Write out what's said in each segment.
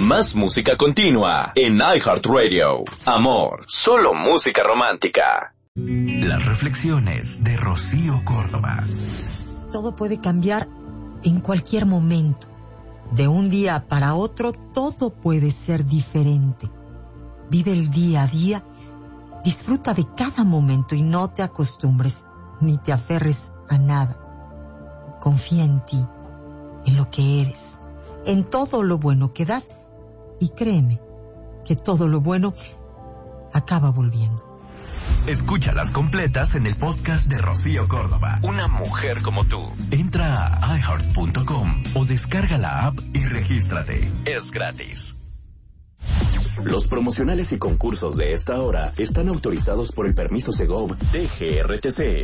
Más música continua en iHeartRadio. Amor, solo música romántica. Las reflexiones de Rocío Córdoba. Todo puede cambiar en cualquier momento. De un día para otro, todo puede ser diferente. Vive el día a día, disfruta de cada momento y no te acostumbres ni te aferres a nada. Confía en ti, en lo que eres, en todo lo bueno que das y créeme que todo lo bueno acaba volviendo. Escúchalas completas en el podcast de Rocío Córdoba. Una mujer como tú. Entra a iHeart.com o descarga la app y regístrate. Es gratis. Los promocionales y concursos de esta hora están autorizados por el permiso Segov DGRTC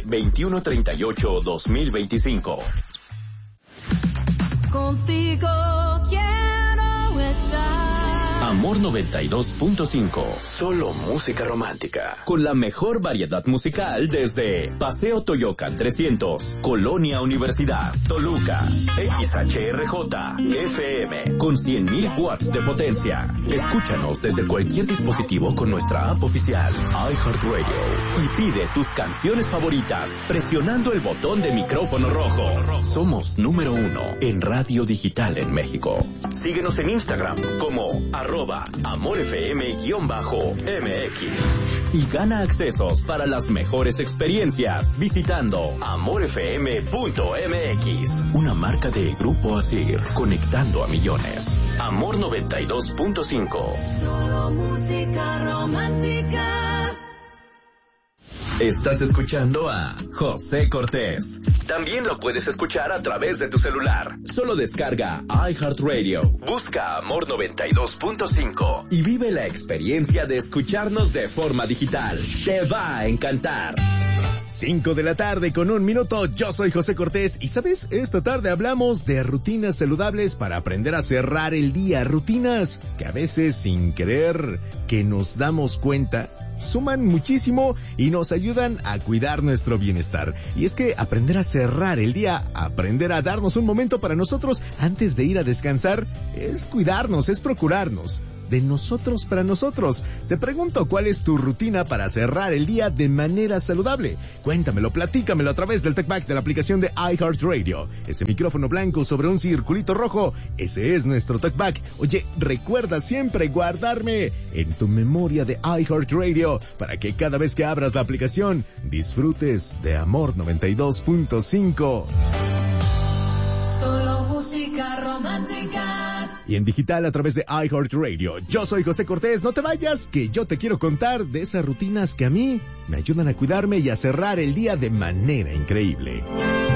2138-2025. Contigo quiero estar. Amor 92.5, solo música romántica. Con la mejor variedad musical desde Paseo Toyocan 300, Colonia Universidad, Toluca, XHRJ, FM, con 100,000 watts de potencia. Escúchanos desde cualquier dispositivo con nuestra app oficial, iHeartRadio. Y pide tus canciones favoritas presionando el botón de micrófono rojo. Somos número 1 en radio digital en México. Síguenos en Instagram como @AmorFM_MX y gana accesos para las mejores experiencias visitando AmorFM.mx, una marca de Grupo Asir, conectando a millones. Amor 92.5, Solo música romántica. Estás escuchando a José Cortés. También lo puedes escuchar a través de tu celular. Solo descarga iHeartRadio, busca Amor 92.5 y vive la experiencia de escucharnos de forma digital. Te va a encantar. 5 de la tarde con 1 minuto, yo soy José Cortés y ¿sabes? Esta tarde hablamos de rutinas saludables para aprender a cerrar el día, rutinas que a veces sin querer que nos damos cuenta suman muchísimo y nos ayudan a cuidar nuestro bienestar. Y es que aprender a cerrar el día, aprender a darnos un momento para nosotros antes de ir a descansar, es cuidarnos, es procurarnos de nosotros para nosotros. Te pregunto, ¿cuál es tu rutina para cerrar el día de manera saludable? Cuéntamelo, platícamelo a través del TalkBack de la aplicación de iHeartRadio. Ese micrófono blanco sobre un circulito rojo, ese es nuestro TalkBack. Oye, recuerda siempre guardarme en tu memoria de iHeartRadio para que cada vez que abras la aplicación disfrutes de Amor 92.5. Solo música romántica. Y en digital a través de iHeartRadio. Yo soy José Cortés, no te vayas, que yo te quiero contar de esas rutinas que a mí me ayudan a cuidarme y a cerrar el día de manera increíble.